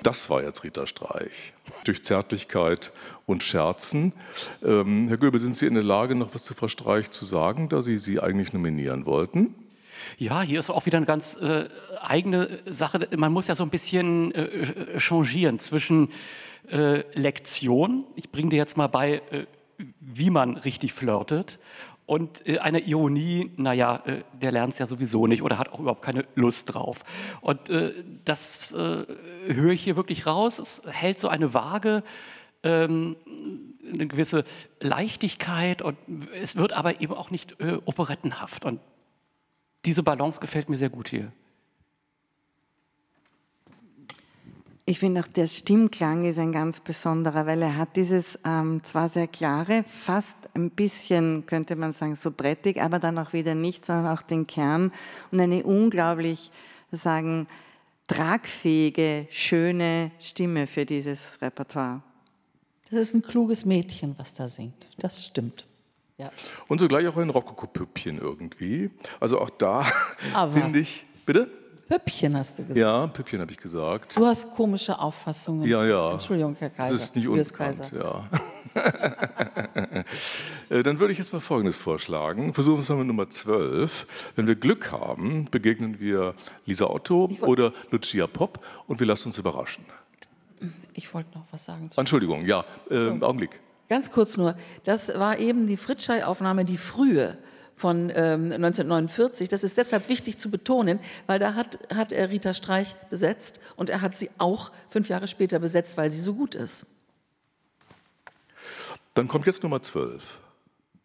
Das war jetzt Rita Streich. Durch Zärtlichkeit und Scherzen. Herr Göbel, sind Sie in der Lage, noch was zu Frau Streich zu sagen, da Sie eigentlich nominieren wollten? Ja, hier ist auch wieder eine ganz eigene Sache. Man muss ja so ein bisschen changieren zwischen Lektion, ich bringe dir jetzt mal bei, wie man richtig flirtet, und einer Ironie, naja, der lernt es ja sowieso nicht oder hat auch überhaupt keine Lust drauf. Und das höre ich hier wirklich raus. Es hält so eine Waage, eine gewisse Leichtigkeit, und es wird aber eben auch nicht operettenhaft. Und diese Balance gefällt mir sehr gut hier. Ich finde auch, der Stimmklang ist ein ganz besonderer, weil er hat dieses zwar sehr klare, fast ein bisschen, könnte man sagen, so brettig, aber dann auch wieder nicht, sondern auch den Kern und eine unglaublich, sagen, tragfähige, schöne Stimme für dieses Repertoire. Das ist ein kluges Mädchen, was da singt. Das stimmt. Ja. Und zugleich auch ein Rokoko-Püppchen irgendwie. Also auch da finde ich... Bitte? Püppchen hast du gesagt. Ja, Püppchen habe ich gesagt. Du hast komische Auffassungen. Ja, ja. Entschuldigung, Herr Kaiser. Das ist nicht unbekannt, ja. Dann würde ich jetzt mal Folgendes vorschlagen. Versuchen wir es mal mit Nummer 12. Wenn wir Glück haben, begegnen wir Lisa Otto oder Lucia Popp und wir lassen uns überraschen. Ich wollte noch was sagen. Entschuldigung, ja, Augenblick. Ganz kurz nur, das war eben die Fritschei-Aufnahme, die frühe von 1949. Das ist deshalb wichtig zu betonen, weil da hat er Rita Streich besetzt und er hat sie auch 5 Jahre später besetzt, weil sie so gut ist. Dann kommt jetzt Nummer 12.